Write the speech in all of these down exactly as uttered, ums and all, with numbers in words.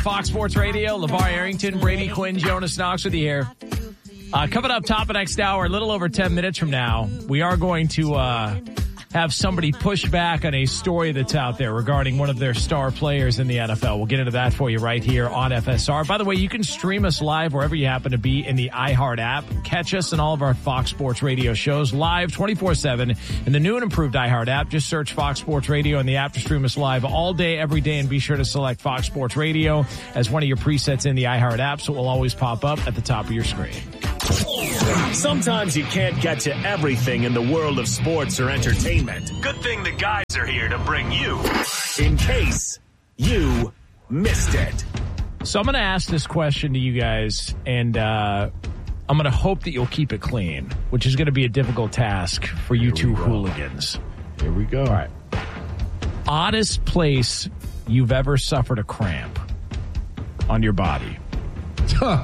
Fox Sports Radio, LeVar Arrington, Brady Quinn, Jonas Knox with you here. Uh, coming up top of next hour, a little over ten minutes from now, we are going to uh, have somebody push back on a story that's out there regarding one of their star players in the N F L. We'll get into that for you right here on F S R. By the way, you can stream us live wherever you happen to be in the iHeart app. Catch us in all of our Fox Sports Radio shows live twenty-four seven in the new and improved iHeart app. Just search Fox Sports Radio in the app to stream us live all day, every day, and be sure to select Fox Sports Radio as one of your presets in the iHeart app, so it will always pop up at the top of your screen. Sometimes you can't get to everything in the world of sports or entertainment. Good thing the guys are here to bring you in case you missed it. So I'm going to ask this question to you guys, and uh, I'm going to hope that you'll keep it clean, which is going to be a difficult task for you two hooligans. Here we go. All right. Oddest place you've ever suffered a cramp on your body? Huh.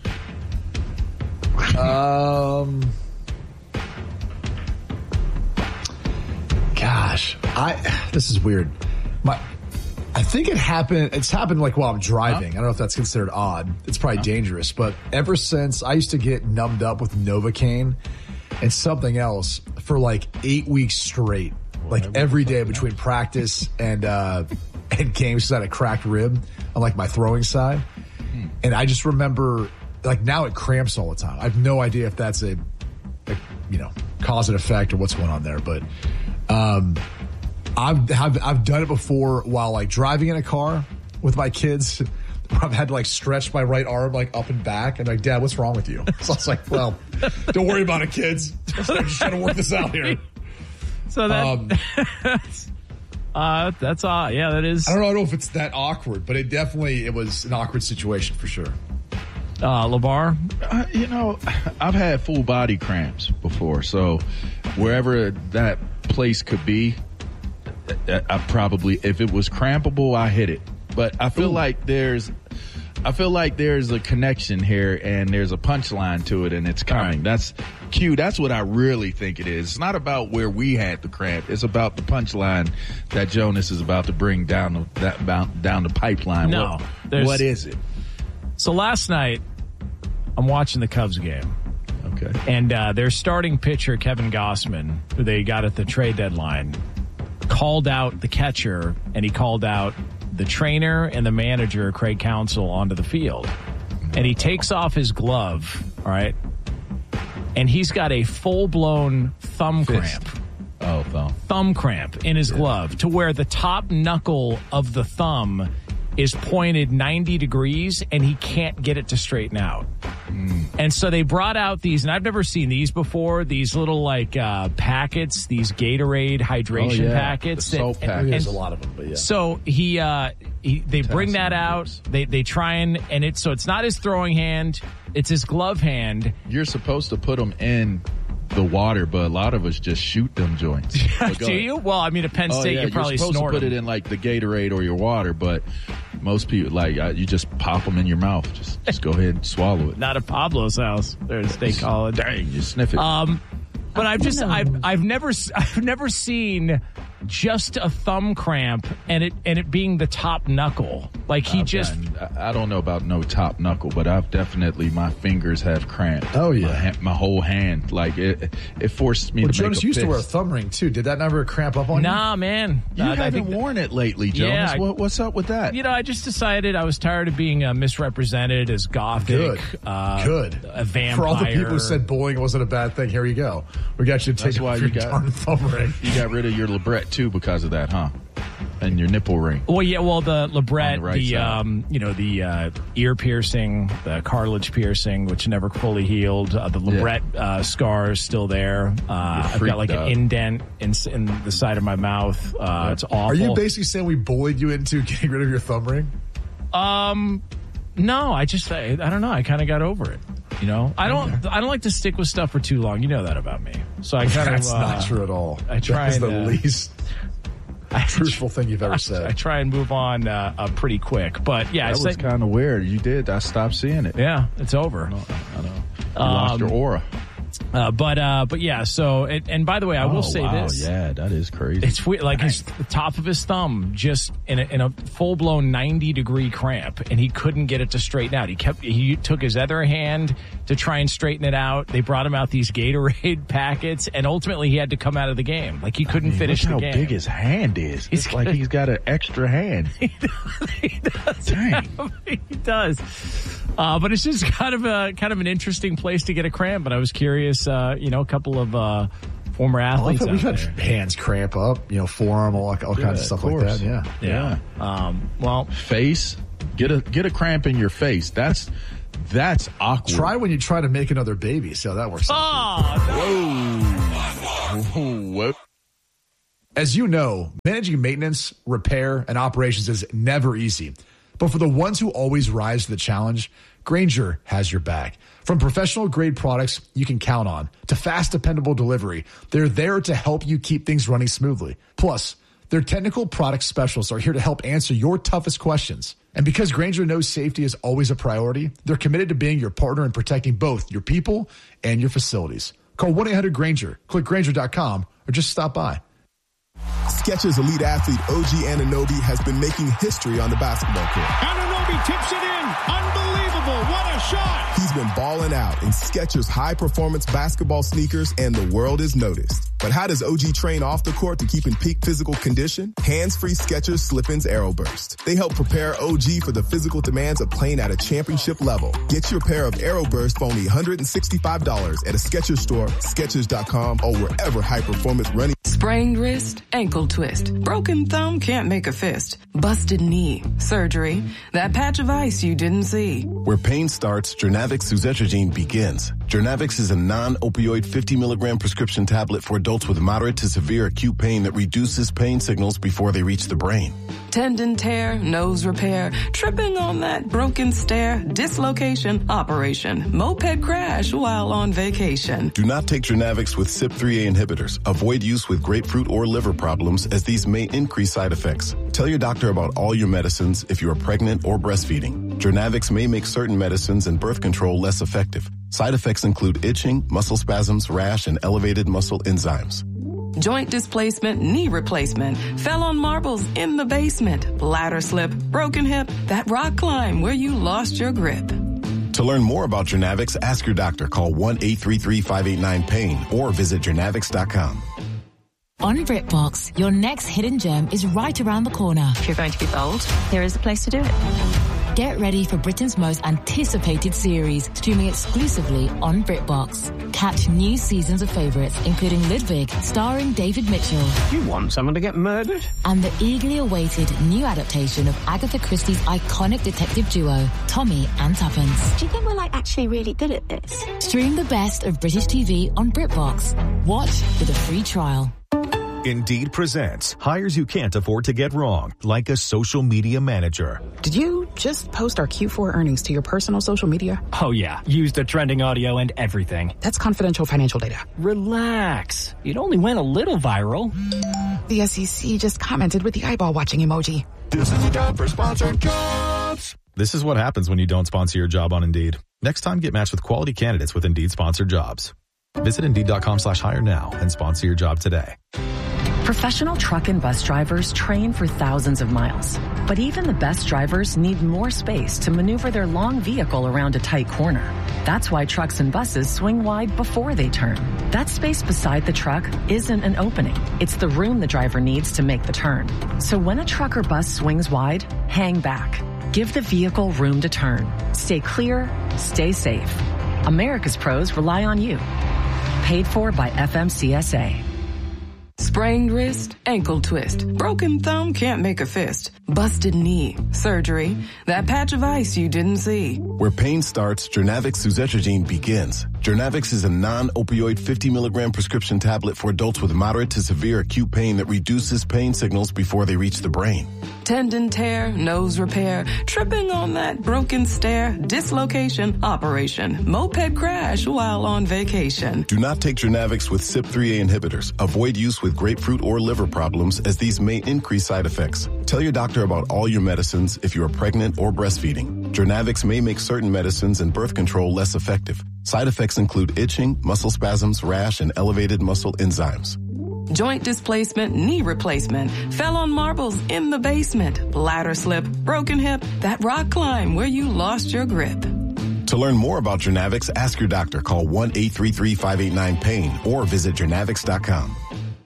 Um, gosh, I this is weird. My, I think it happened. It's happened like while I'm driving. Huh? I don't know if that's considered odd. It's probably huh? dangerous. But ever since I used to get numbed up with Novocaine and something else for like eight weeks straight, well, like every day between that. practice and uh, and games, because I had a cracked rib on like my throwing side, hmm. and I just remember. Like now it cramps all the time. I have no idea if that's a, a you know, cause and effect or what's going on there. But um, I've, I've I've done it before while like driving in a car with my kids. I've had to like stretch my right arm like up and back, and like, Dad, what's wrong with you? So I was like, well, don't worry about it, kids. I'm just trying to work this out here. So that. Um, Uh, that's odd. Uh, yeah, that is. I don't know, I don't know if it's that awkward, but it definitely, it was an awkward situation for sure. Uh, LeVar? Uh, you know, I've had full body cramps before, so wherever that place could be, I probably, if it was crampable, I hit it. But I feel Ooh. like there's, I feel like there's a connection here, and there's a punchline to it, and it's coming. Right. That's Q. That's what I really think it is. It's not about where we had the cramp. It's about the punchline that Jonas is about to bring down the that down the pipeline. No, what, what is it? So last night, I'm watching the Cubs game. Okay. And uh, their starting pitcher, Kevin Gausman, who they got at the trade deadline, called out the catcher, and he called out the trainer and the manager, Craig Counsell, onto the field. And he takes off his glove, all right, and he's got a full-blown thumb Fist. cramp. Oh, thumb. Thumb cramp in his yeah. glove, to where the top knuckle of the thumb is pointed ninety degrees, and he can't get it to straighten out. Mm. And so they brought out these, and I've never seen these before, these little like uh, packets, these Gatorade hydration oh, yeah. packets. The soap and, packets. And, There's a lot of them, but yeah. So he, uh, he they Tell bring that out. They they try and, and it's, so it's not his throwing hand, it's his glove hand. You're supposed to put them in the water, but a lot of us just shoot them joints. Do you? Well, I mean, at Penn State, oh, yeah. you probably You're supposed snort to put them. it in like the Gatorade or your water, but most people, like, uh, you just pop them in your mouth. Just just go ahead and swallow it. Not at Pablo's house there at State College. Dang, you sniff it. Um, but I've just I've I've never I've never seen just a thumb cramp and it and it being the top knuckle. Like he I've just gotten, I don't know about no top knuckle, but I've definitely, my fingers have cramped. Oh yeah, my, ha- my whole hand. Like it it forced me well, to Jonas make a used fist. to wear a thumb ring too. Did that never cramp up on you? Nah, man. You uh, haven't worn it lately, Jonas. Yeah, what, what's up with that? You know, I just decided I was tired of being uh, misrepresented as gothic. Good. Uh, Good. A vampire. For all the people who said bullying wasn't a bad thing, here you go. We got you to take That's why off your you got, darn thumb ring. You got rid of your labret too because of that, huh? And your nipple ring. Well, yeah, well, the labret, the, right the um, you know, the uh, ear piercing, the cartilage piercing, which never fully healed. Uh, the labret yeah. uh, scar is still there. Uh, I've got like out. an indent in, in the side of my mouth. Uh, yeah. It's awful. Are you basically saying we bullied you into getting rid of your thumb ring? Um, no, I just, I, I don't know. I kind of got over it. You know, I don't, okay. I don't like to stick with stuff for too long. You know that about me. So I kind That's of, not uh, true at all. I try That's and, the uh, least truthful thing you've ever said. I, I try and move on uh, uh, pretty quick, but yeah, that I was kind of weird. You did. I stopped seeing it. Yeah, it's over. I know. I know. You Um, lost your aura. Uh, but uh, but yeah, so it, and by the way, I will oh, say wow. this. Yeah, that is crazy. It's weird, like his the top of his thumb just in a, in a full blown ninety degree cramp, and he couldn't get it to straighten out. He kept he took his other hand to try and straighten it out. They brought him out these Gatorade packets, and ultimately he had to come out of the game. Like he couldn't I mean, finish look the how game. big his hand is. He's It's like he's got an extra hand. he does. He does. Dang. He does. Uh, but it's just kind of a kind of an interesting place to get a cramp. But I was curious, uh, you know, a couple of uh, former athletes. We've out had there. hands cramp up, you know, forearm, all, all Yeah, kinds of stuff of like course. that. Yeah. Yeah. Um, well, Face, get a get a cramp in your face. That's that's awkward. Try when you try to make another baby. See how that works out. oh, Whoa. Whoa. As you know, managing maintenance, repair, and operations is never easy. But for the ones who always rise to the challenge, Grainger has your back. From professional grade products you can count on to fast, dependable delivery, they're there to help you keep things running smoothly. Plus, their technical product specialists are here to help answer your toughest questions. And because Grainger knows safety is always a priority, they're committed to being your partner in protecting both your people and your facilities. Call one eight hundred Grainger, click Grainger dot com, or just stop by. Skechers elite athlete O G Anunoby has been making history on the basketball court. Anunoby tips it in. Unbelievable. What a shot. He's been balling out in Skechers high-performance basketball sneakers, and the world is noticed. But how does O G train off the court to keep in peak physical condition? Hands-free Skechers Slip-ins Aeroburst. They help prepare O G for the physical demands of playing at a championship level. Get your pair of Aeroburst for only one hundred sixty-five dollars at a Skechers store, Skechers dot com, or wherever high-performance running. Sprained wrist, ankle twist, broken thumb can't make a fist, busted knee, surgery, that patch of ice you didn't see. Where pain starts, Jernavix suzetrigine begins. Jernavix is a non-opioid fifty milligram prescription tablet for adults with moderate to severe acute pain that reduces pain signals before they reach the brain. Tendon tear, nose repair, tripping on that broken stair, dislocation, operation, moped crash while on vacation. Do not take Jernavix with C Y P three A inhibitors. Avoid use with grapefruit or liver problems, as these may increase side effects. Tell your doctor about all your medicines if you are pregnant or breastfeeding. Jernavix may make certain medicines and birth control less effective. Side effects include itching, muscle spasms, rash, and elevated muscle enzymes. Joint displacement, knee replacement, fell on marbles in the basement, ladder slip, broken hip, that rock climb where you lost your grip. To learn more about Jernavix, ask your doctor. Call one eight three three, five eight nine, pain or visit Jernavix dot com. On BritBox, your next hidden gem is right around the corner. If you're going to be bold, here is the place to do it. Get ready for Britain's most anticipated series, streaming exclusively on BritBox. Catch new seasons of favourites, including Ludwig, starring David Mitchell. You want someone to get murdered? And the eagerly awaited new adaptation of Agatha Christie's iconic detective duo, Tommy and Tuppence. Do you think we're like actually really good at this? Stream the best of British T V on BritBox. Watch with a free trial. Indeed presents hires you can't afford to get wrong, like a social media manager. Did you just post our Q four earnings to your personal social media? Oh yeah, use the trending audio and everything. That's confidential financial data. Relax. It only went a little viral. The S E C just commented with the eyeball watching emoji. This is a job for sponsored jobs. This is what happens when you don't sponsor your job on Indeed. Next time, get matched with quality candidates with Indeed sponsored jobs. Visit Indeed.com slash hire now and sponsor your job today. Professional truck and bus drivers train for thousands of miles. But even the best drivers need more space to maneuver their long vehicle around a tight corner. That's why trucks and buses swing wide before they turn. That space beside the truck isn't an opening. It's the room the driver needs to make the turn. So when a truck or bus swings wide, hang back. Give the vehicle room to turn. Stay clear, stay safe. America's pros rely on you. Paid for by F M C S A. Sprained wrist, ankle twist, broken thumb can't make a fist, busted knee, surgery, that patch of ice you didn't see. Where pain starts, Jernavix suzetrigine begins. Jernavix is a non-opioid fifty milligram prescription tablet for adults with moderate to severe acute pain that reduces pain signals before they reach the brain. Tendon tear, nose repair, tripping on that broken stair, dislocation, operation, moped crash while on vacation. Do not take Jernavix with C Y P three A inhibitors. Avoid use with grapefruit or liver problems, as these may increase side effects. Tell your doctor about all your medicines if you are pregnant or breastfeeding. Journavx may make certain medicines and birth control less effective. Side effects include itching, muscle spasms, rash, and elevated muscle enzymes. Joint displacement, knee replacement, fell on marbles in the basement, ladder slip, broken hip, that rock climb where you lost your grip. To learn more about Journavx, ask your doctor. Call one eight three three, five eight nine, pain or visit journavx dot com.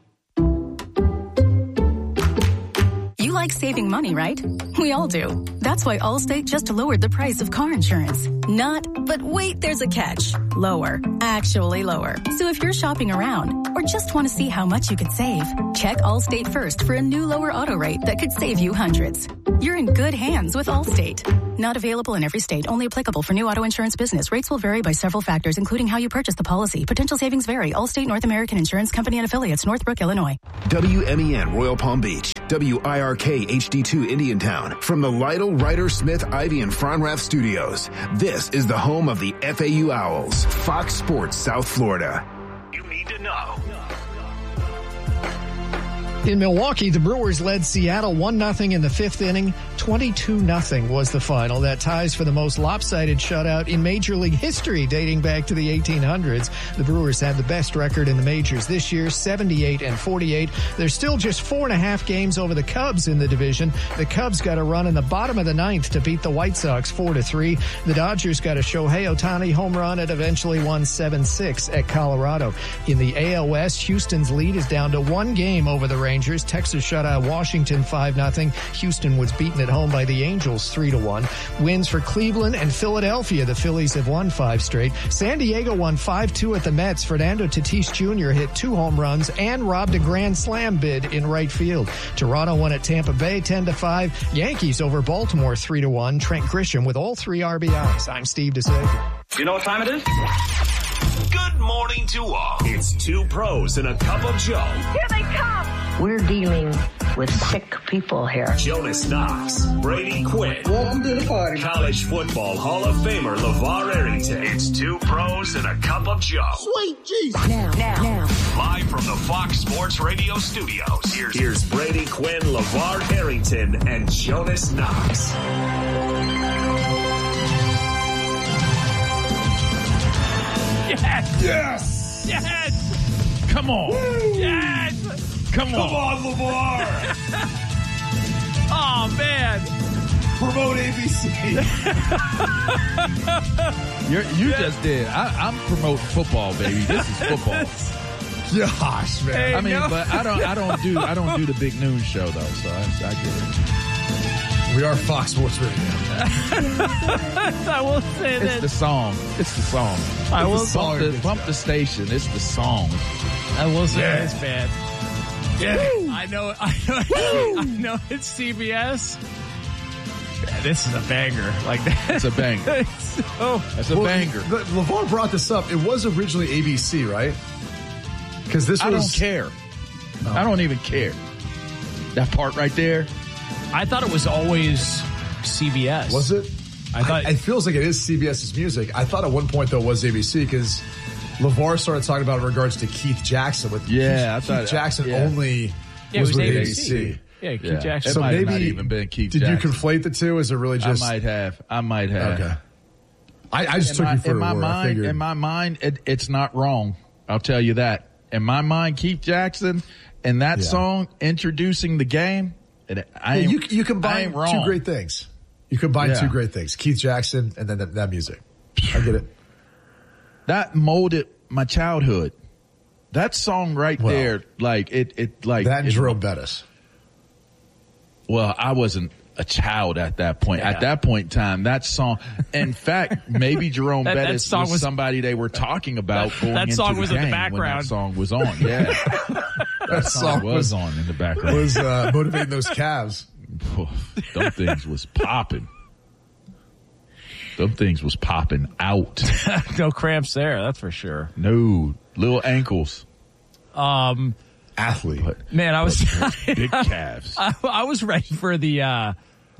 You like saving money, right? We all do. That's why Allstate just lowered the price of car insurance. Not, but wait, there's a catch. Lower. Actually lower. So if you're shopping around or just want to see how much you could save, check Allstate first for a new lower auto rate that could save you hundreds. You're in good hands with Allstate. Not available in every state. Only applicable for new auto insurance business. Rates will vary by several factors, including how you purchase the policy. Potential savings vary. Allstate North American Insurance Company and affiliates, Northbrook, Illinois. W M E N Royal Palm Beach. W I R K H D two Indiantown. From the Lytle, Ryder, Smith, Ivy, and Fronrath Studios. This is the home of the F A U Owls. Fox Sports South Florida. You need to know. In Milwaukee, the Brewers led Seattle one nothing in the fifth inning. twenty-two nothing was the final. That ties for the most lopsided shutout in Major League history dating back to the eighteen hundreds. The Brewers had the best record in the majors this year, seventy-eight and forty-eight. They're still just four and a half games over the Cubs in the division. The Cubs got a run in the bottom of the ninth to beat the White Sox four to three. The Dodgers got a Shohei Ohtani home run and eventually won seven six at Colorado. In the A L West, Houston's lead is down to one game over the Rangers. Texas shut out Washington five nothing. Houston was beaten at home by the Angels three to one. Wins for Cleveland and Philadelphia. The Phillies have won five straight. San Diego won five two at the Mets. Fernando Tatis Junior hit two home runs and robbed a grand slam bid in right field. Toronto won at Tampa Bay ten to five. Yankees over Baltimore three to one. Trent Grisham with all three R B Is. I'm Steve DeSager. You know what time it is? Good morning to all. It's two pros and a cup of Joe. Here they come. We're dealing with sick people here. Jonas Knox, Brady Quinn. Welcome to the party. College football Hall of Famer LeVar Arrington. It's two pros and a cup of Joe. Sweet Jesus. Now, now, now. Live from the Fox Sports Radio studios. Here's, here's Brady Quinn, LeVar Arrington, and Jonas Knox. Yes! Yes! Yes! Come on! Woo! Yes! Come on! Come on, LeVar! Oh, man! Promote A B C. You're, you Yeah. just did. I, I'm promoting football, baby. This is football. Gosh, man. Hey, I mean, no. but I don't. I don't do. I don't do the big noon show though. So I, I get it. We are Fox Sports Radio. I will say It's that. the song. It's the song. I will It's the bump, the, bump the station. It's the song. I will say Yeah. this, man. Yeah. I know, I know, I know it's C B S. Yeah, this is a banger. Like that. It's a banger. so, That's a Well, banger. But LeVar brought this up. It was originally A B C, right? Because this I was. don't care. I don't even care. That part right there. I thought it was always C B S. Was it? I thought I, it feels like it is CBS's music. I thought at one point though it was A B C because LeVar started talking about it in regards to Keith Jackson. With Yeah, I Keith, thought- Keith Jackson yeah. only Yeah, it was, was with A A B B C. C. Yeah, Keith Yeah. Jackson. It So might have maybe not even been Keith Did Jackson. you conflate the two? Is it really just? I might have. I might have. Okay. I, I just in took my, you for in a my word. I mind, figured. in my mind, it, it's not wrong. I'll tell you that. In my mind, Keith Jackson and that Yeah. song introducing the game. It, I Yeah, ain't, you you I combine ain't wrong. two great things. You combine Yeah. two great things: Keith Jackson and then that, that music. I get it. That molded my childhood. That song right Well, there, like it, it like That and it, Jerome Bettis. Well, I wasn't a child at that point. Yeah. At that point in time, that song, in fact, maybe Jerome That- that Bettis song was, was- somebody they were talking about going that into song the was in the game background. when that song was on. Yeah, that song was on in the background. Was uh, motivating those Cavs. Them things was popping. Them things was popping out. No cramps there, that's for sure. No, little ankles. Um, Athlete. But, man, I was big calves. I, I was ready for the uh,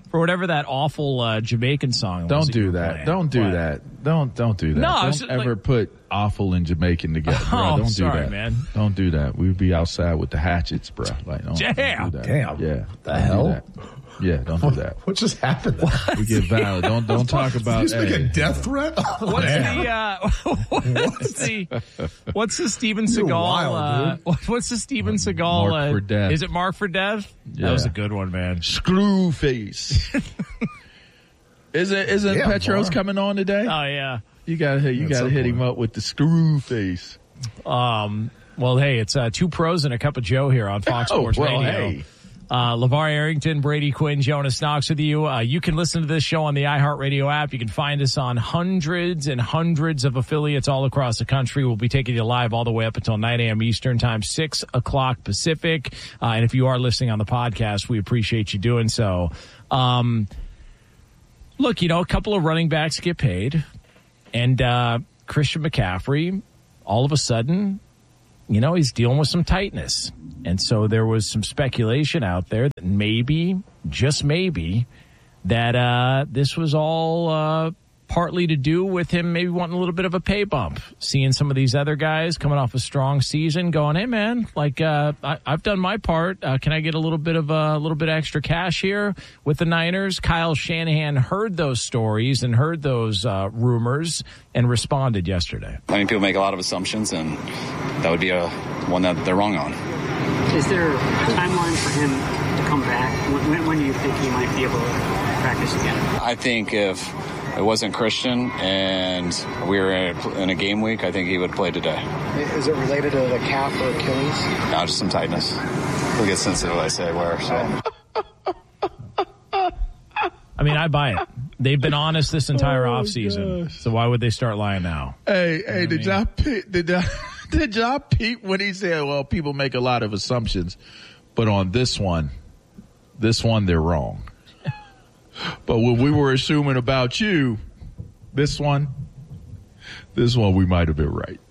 for whatever that awful uh, Jamaican song was. Don't do that. Playing. Don't do What? that. Don't don't do that. No, I don't was just ever like- put awful and Jamaican together. Bro. Oh, Don't sorry, do that, man. Don't do that. We'd be outside with the hatchets, bro. Like, don't, Damn. don't do that. Damn. Yeah. The Don't hell? do that. Yeah, don't do that. What just happened? We get violent. Don't don't talk about. Did you just make hey. a death threat? Oh, What's man. the uh, what's the what's the Steven You're Seagal? wild, uh, dude. what- what's the Steven Seagal? Mark uh, for Death. Is it Mark for Death? Yeah. That was a good one, man. Screw face. Isn't isn't Yeah, Petros Mark. coming on today? Oh yeah. You gotta you At gotta some hit him point. up with the screw face. Um. Well, hey, it's uh, two pros and a cup of Joe here on Fox Oh, Sports well, Radio. hey. Uh, LeVar Arrington, Brady Quinn, Jonas Knox with you. Uh, you can listen to this show on the iHeartRadio app. You can find us on hundreds and hundreds of affiliates all across the country. We'll be taking you live all the way up until nine a.m. Eastern time, six o'clock Pacific. Uh, and if you are listening on the podcast, we appreciate you doing so. Um, look, you know, a couple of running backs get paid. And uh, Christian McCaffrey, all of a sudden, you know, he's dealing with some tightness. And so there was some speculation out there that maybe, just maybe, that uh, this was all uh, partly to do with him maybe wanting a little bit of a pay bump. Seeing some of these other guys coming off a strong season going, hey, man, like uh, I, I've done my part. Uh, can I get a little bit of a little bit extra cash here with the Niners? Kyle Shanahan heard those stories and heard those uh, rumors and responded yesterday. I mean, people make a lot of assumptions, and that would be a one that they're wrong on. Is there a timeline for him to come back? When, when do you think he might be able to practice again? I think if it wasn't Christian and we were in a, in a game week, I think he would play today. Is it related to the calf or Achilles? No, just some tightness. We'll get sensitive, I say, where, so. I mean, I buy it. They've been honest this entire Oh, offseason. gosh. So why would they start lying now? Hey, hey, did y'all peep, did y'all, did y'all peep when he said, well, people make a lot of assumptions, but on this one, this one, they're wrong. But when we were assuming about you, this one, this one, we might have been right.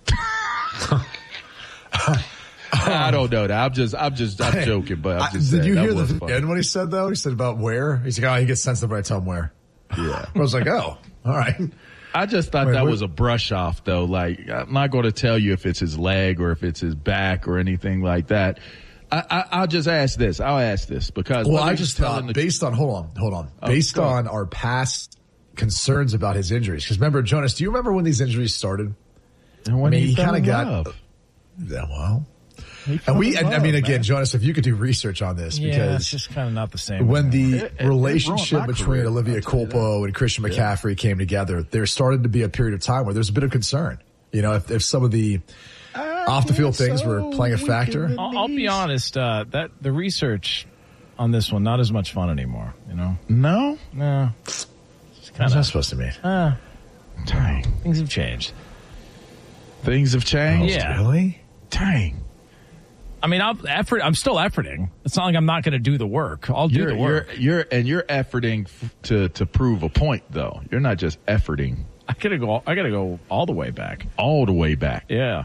I don't know that. I'm just, I'm just, I'm joking, but I'm just Did saying, you that hear was the funny. end what he said, though? He said about where? He's like, oh, he gets sensitive when I tell him where. Yeah. I was like, oh, all right. I just thought Wait, that what- was a brush off, though. Like, I'm not going to tell you if it's his leg or if it's his back or anything like that. I, I, I'll just ask this. I'll ask this because Well, whether I he's just telling thought, the based on, hold on, hold on. Oh, based go on ahead. our past concerns about his injuries. Because remember, Jonas, do you remember when these injuries started? And when I mean, he he fell kind of in got. love. Yeah, well. He fell And we, in and, I mean, love, again, man. Jonas, if you could do research on this, Yeah, because it's just kind of not the same. when the It- it- it relationship ruined my between career, Olivia I'll tell you Culpo and Christian McCaffrey came together, there started to be a period of time where there's a bit of concern. You know, if, if some of the off the field things were playing a factor. I'll, I'll be honest. Uh, that the research on this one not as much fun anymore. You know, No? no. What's that supposed to mean? Uh, Dang. things have changed. Things have changed? Yeah. Really? Dang. I mean, I'm effort. I'm still efforting. It's not like I'm not going to do the work. I'll do You're, the work. you're, you're, and you're efforting f- to, to prove a point, though. You're not just efforting I gotta go. I gotta go all the way back. all the way back. Yeah.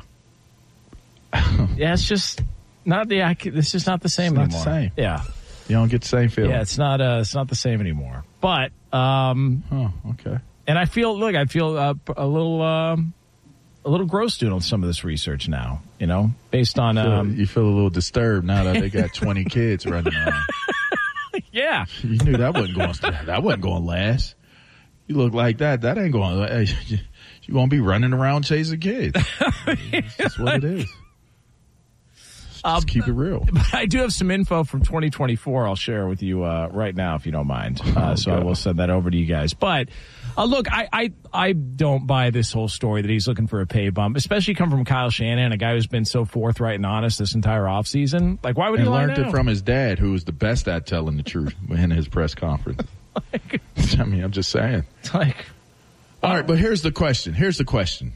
yeah, it's just not the. I c- It's just not the same It's not the anymore. same. Yeah. You don't get the same feeling. Yeah, it's not. Uh, it's not the same anymore. But um, Oh, okay. and I feel. Look, I feel uh, a little. Um, a little gross doing some of this research now. You know, based on. Feel- Um, you feel a little disturbed now that they got twenty kids running around. yeah. You knew that wasn't going. That wasn't going to last. You look like that. That ain't going. Hey, you won't be running around chasing kids. That's what it is. Just Um, keep it real. But I do have some info from twenty twenty-four I'll share with you uh, right now, if you don't mind. Uh, Oh, so I God. will send that over to you guys. But uh, look, I, I I don't buy this whole story that he's looking for a pay bump, especially come from Kyle Shanahan, a guy who's been so forthright and honest this entire offseason. Like, why would And he lie learned now? it from his dad, who was the best at telling the truth in his press conference. I mean, I'm just saying. Like, all right, but here's the question. Here's the question.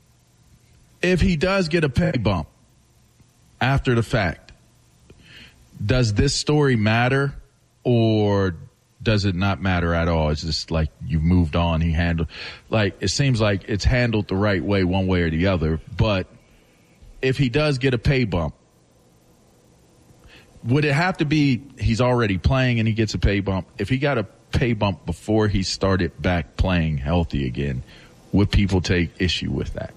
If he does get a pay bump after the fact, does this story matter or does it not matter at all? It's just like you've moved on. He handled, like, it seems like it's handled the right way one way or the other. But if he does get a pay bump, would it have to be he's already playing and he gets a pay bump? If he got a pay bump before he started back playing healthy again, would people take issue with that?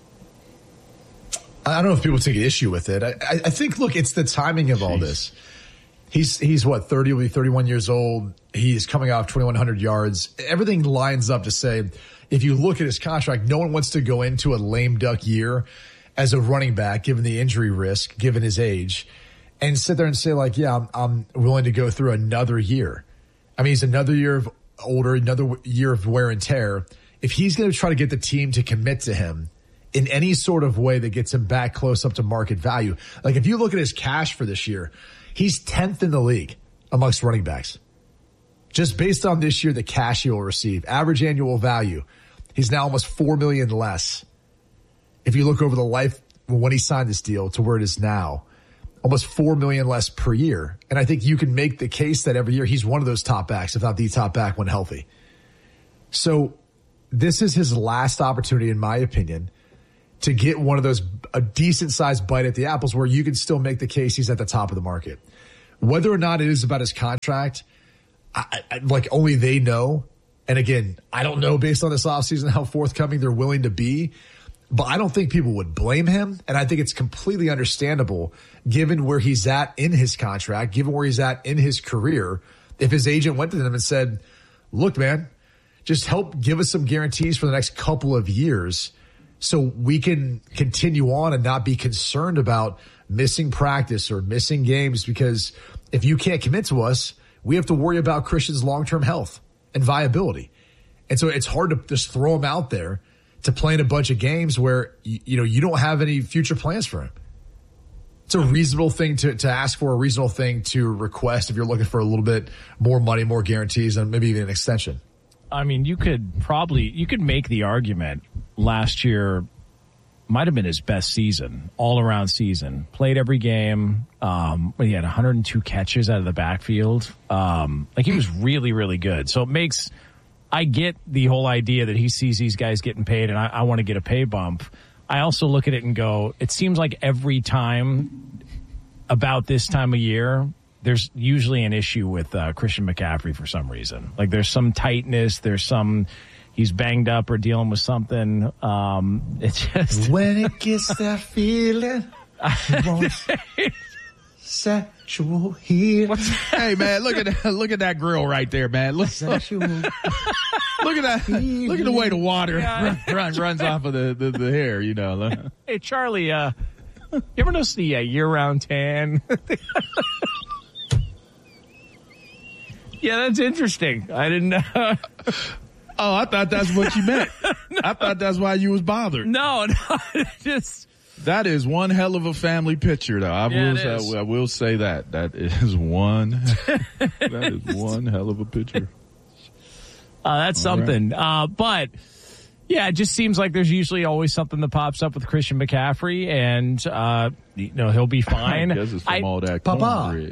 I don't know if people take issue with it. I, I think, look, it's the timing of Jeez. all this. He's, he's what, thirty, will be thirty-one years old. He's coming off twenty-one hundred yards. Everything lines up to say, if you look at his contract, no one wants to go into a lame duck year as a running back, given the injury risk, given his age, and sit there and say, like, yeah, I'm, I'm willing to go through another year. I mean, he's another year of older, another year of wear and tear. If he's going to try to get the team to commit to him in any sort of way that gets him back close up to market value, like if you look at his cash for this year, he's tenth in the league amongst running backs. Just based on this year, the cash he will receive, average annual value, he's now almost four million dollars less. If you look over the life when he signed this deal to where it is now, almost four million dollars less per year. And I think you can make the case that every year he's one of those top backs, if not the top back when healthy. So this is his last opportunity, in my opinion, to get one of those, a decent sized bite at the apples where you can still make the case he's at the top of the market. Whether or not it is about his contract, I, I, like only they know. And again, I don't know based on this offseason how forthcoming they're willing to be, but I don't think people would blame him. And I think it's completely understandable given where he's at in his contract, given where he's at in his career. If his agent went to them and said, look, man, just help give us some guarantees for the next couple of years so we can continue on and not be concerned about missing practice or missing games, because if you can't commit to us, we have to worry about Christian's long-term health and viability. And so it's hard to just throw him out there to play in a bunch of games where, you, you know, you don't have any future plans for him. It's a reasonable thing to, to ask for, a reasonable thing to request if you're looking for a little bit more money, more guarantees, and maybe even an extension. I mean, you could probably, you could make the argument last year might have been his best season, all around season. Played every game. Um, he had one hundred two catches out of the backfield. Um, like he was really, really good. So it makes, I get the whole idea that he sees these guys getting paid and I, I want to get a pay bump. I also look at it and go, it seems like every time about this time of year, there's usually an issue with uh, Christian McCaffrey for some reason. Like there's some tightness, there's some, he's banged up or dealing with something. Um, it's just when it gets that feeling, sexual healing. Hey man, look at that, look at that grill right there, man. Look, look at that. Look at the way the water yeah. run, runs off of the, the, the hair. You know. Hey Charlie, uh, you ever notice the uh, year-round tan? Yeah, that's interesting. I didn't know. Oh, I thought that's what you meant. No. I thought that's why you was bothered. No, no, just. That is one hell of a family picture, though. I yeah, will, say, I will say that. That is one. That is one hell of a picture. Uh, that's All something. Right. Uh, but yeah, it just seems like there's usually always something that pops up with Christian McCaffrey, and uh, you know he'll be fine. I guess it's from I, all that Papa.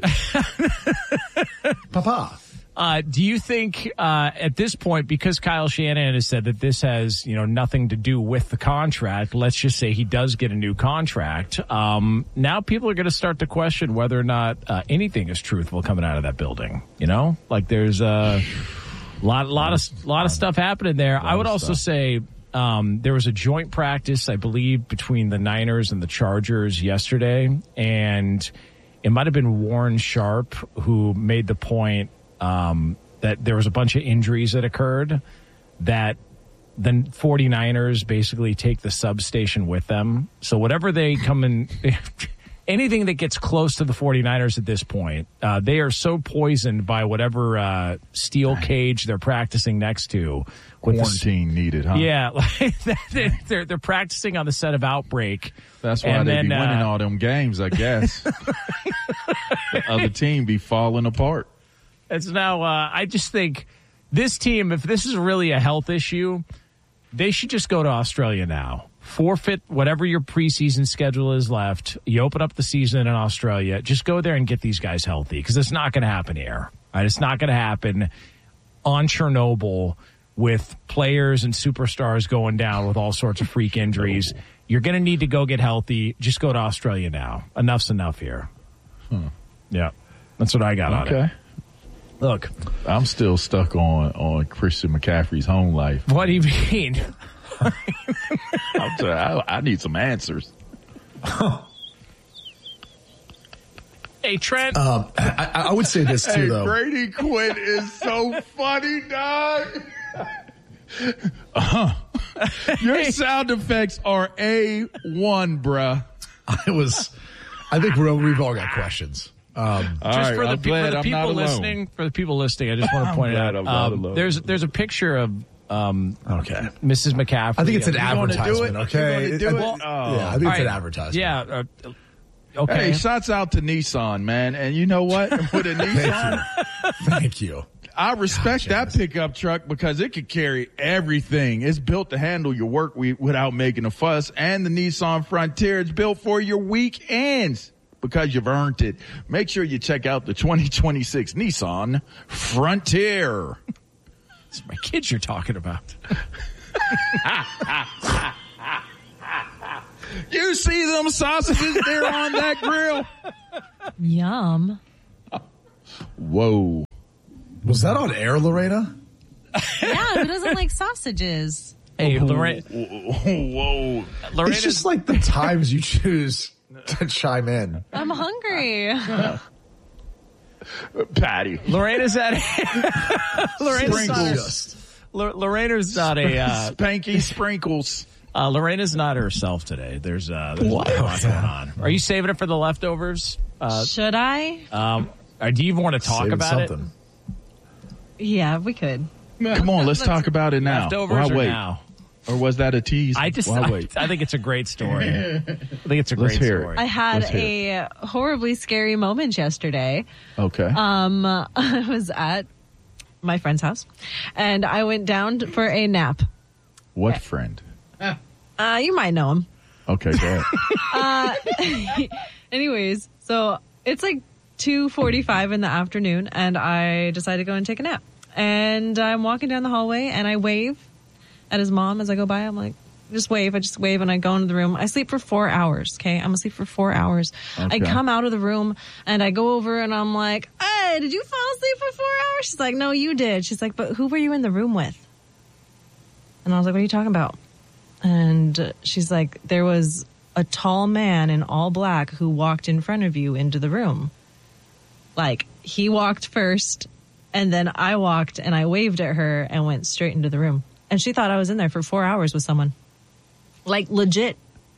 Papa. Uh, do you think uh, at this point, because Kyle Shanahan has said that this has you know nothing to do with the contract, let's just say he does get a new contract, um, now people are going to start to question whether or not uh, anything is truthful coming out of that building. You know, like there's a lot, lot of, lot of stuff happening there. I would also say um, there was a joint practice, I believe, between the Niners and the Chargers yesterday, and it might have been Warren Sharp who made the point. Um, that there was a bunch of injuries that occurred, that the 49ers basically take the substation with them. So whatever they come in, anything that gets close to the 49ers at this point, uh, they are so poisoned by whatever uh, steel cage they're practicing next to. With Quarantine the, needed, huh? Yeah, like they're, they're practicing on the set of Outbreak. That's why they then, be winning uh, all them games, I guess. The other team be falling apart. It's now, uh, I just think this team, if this is really a health issue, they should just go to Australia now. Forfeit whatever your preseason schedule is left. You open up the season in Australia. Just go there and get these guys healthy, because it's not going to happen here. Right? It's not going to happen on Chernobyl with players and superstars going down with all sorts of freak injuries. You're going to need to go get healthy. Just go to Australia now. Enough's enough here. Hmm. Yeah, that's what I got okay. on it. Look, I'm still stuck on, on Christian McCaffrey's home life. What do you mean? I'm t- I, I need some answers. Hey, Trent. Um, I, I would say this too, hey, though. Brady Quinn is so funny, dog. Uh-huh. Your sound effects are A one, bruh. I was, I think we're, we've all got questions. Um, just right, for the, I'm pe- glad for the I'm people not alone. listening, for the people listening, I just want to point it out. I'm not Um, alone. there's there's a picture of um, okay, Missus McCaffrey. I think it's an You advertisement. wanna do it? Okay, You wanna do It- it? well, Oh. yeah, I think All it's an right. advertisement. Yeah. Uh, okay. Hey, shouts out to Nissan, man. And you know what? With a Nissan, Thank you. I respect that pickup truck because it could carry everything. It's built to handle your work week without making a fuss. And the Nissan Frontier is built for your weekends because you've earned it. Make sure you check out the twenty twenty-six Nissan Frontier. It's my kids you're talking about. You see them sausages there on that grill? Yum. Whoa. Was that on air, Lorena? Yeah, who doesn't like sausages? Hey, Lorena. Whoa. Lorena. It's just like the times you choose to chime in. I'm hungry. Patty. Lorena's at Lorena's not Sprinkles. a, L- Lorena's not a uh, Spanky sprinkles. Uh, Lorena's not herself today. There's uh, there's a lot going on. Are you saving it for the leftovers? Uh, Should I? um, or do you even want to talk Saving about something. Yeah, we could. Come on, let's talk about it now. Leftovers Why or wait? now? Or was that a tease? I just Why I, wait? I think it's a great story. I think it's a Let's great hear it. story. I had Let's hear a horribly scary moment yesterday. Okay. Um, I was at my friend's house, and I went down for a nap. What friend? Uh, you might know him. Okay, go ahead. Uh, anyways, so it's like two forty-five in the afternoon, and I decided to go and take a nap. And I'm walking down the hallway, and I wave at his mom as I go by. I'm like, just wave. I just wave, and I go into the room. I sleep for four hours, okay? I'm asleep for four hours. Okay. I come out of the room, and I go over, and I'm like, hey, did you fall asleep for four hours? She's like, no, you did. She's like, but who were you in the room with? And I was like, what are you talking about? And she's like, there was a tall man in all black who walked in front of you into the room. Like, he walked first, and then I walked, and I waved at her and went straight into the room. And she thought I was in there for four hours with someone. Like, legit.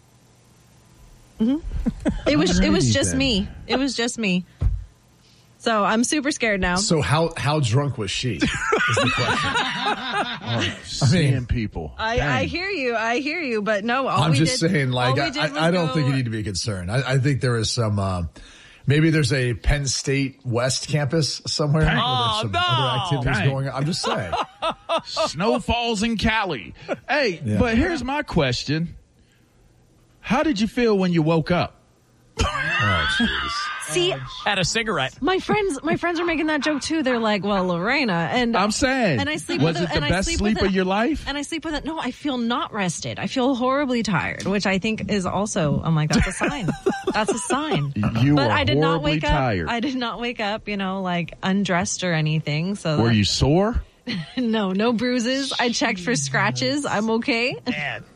Mm-hmm. It was, it was Alrighty just then. me. It was just me. So I'm super scared now. So how how drunk was she? Is the question. Oh, seeing people. I, I hear you. I hear you. But no, all I'm we just did, saying, like, all we I, did was I don't go- think you need to be concerned. I, I think there is some, uh, maybe there's a Penn State West campus somewhere. where Oh, there's some no. other activities Dang. going on. I'm just saying. Snow falls in Cali. Hey, Yeah. but here's my question. How did you feel when you woke up? Oh, jeez. See, Had a cigarette. my friends, my friends are making that joke too. They're like, "Well, Lorena," and I'm saying, and I sleep. was with it the and I best sleep sleep with of it- your life? And I sleep with it. No, I feel not rested. I feel horribly tired, which I think is also. I'm like, that's a sign. That's a sign. You but are I did not horribly wake tired. up. I did not wake up. You know, like undressed or anything. So Were that- you sore? no, no bruises. I checked for scratches. I'm okay. Man.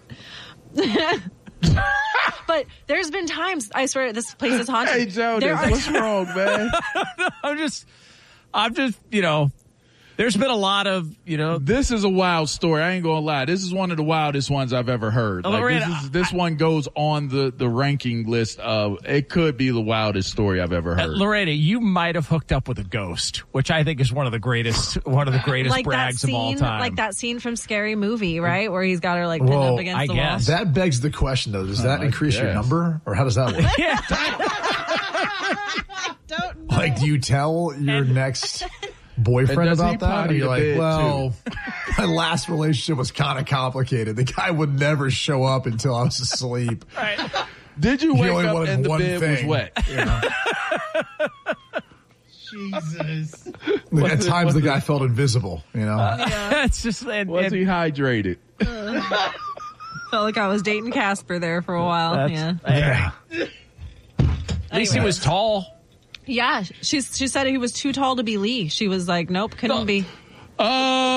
But there's been times, I swear, this place is haunted. Hey, Jonas, There are- what's wrong, man? I'm just, I'm just, you know, there's been a lot of, you know, This is a wild story. I ain't gonna lie. This is one of the wildest ones I've ever heard. Like, Lorena, this is, this one goes on the, the ranking list of, it could be the wildest story I've ever uh, heard. Lorena, you might have hooked up with a ghost, which I think is one of the greatest, one of the greatest like that brags scene, of all time. like that scene from Scary Movie, right, where he's got her like pinned Well, up against I the guess. That begs the question, though. Does that I increase your guess. number, or how does that work? Yeah. Don't Like, do you tell your next boyfriend And does he about that? potty Or you're the like, bed, well, my last relationship was kind of complicated. The guy would never show up until I was asleep. Right. Did you He wake only up wanted and the one bed was thing. wet? You know? Jesus. Like, at times, the guy felt invisible. You know, It's just, and, Was and- he hydrated? Felt like I was dating Casper there for a while. That's- Yeah. yeah. At least he was tall. Yeah, she she said he was too tall to be Lee. She was like, nope, couldn't be. Uh